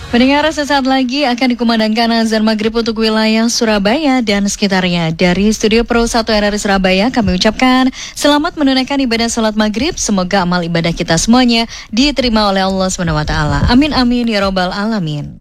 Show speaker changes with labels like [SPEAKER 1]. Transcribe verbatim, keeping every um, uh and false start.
[SPEAKER 1] Pendengar, sesaat lagi akan dikumandangkan azan maghrib untuk wilayah Surabaya dan sekitarnya. Dari Studio Pro satu R R I Surabaya, kami ucapkan selamat menunaikan ibadah salat maghrib. Semoga amal ibadah kita semuanya diterima oleh Allah subhanahu wa taala. Amin amin ya robbal alamin.